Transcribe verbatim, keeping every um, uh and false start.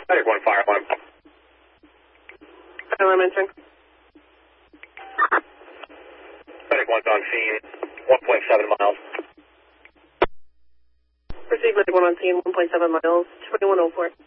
Medic one, fire alarm. Fire alarm entering. Medic one's on scene, one point seven miles. Proceed medic one on scene, one point seven miles, twenty-one oh four.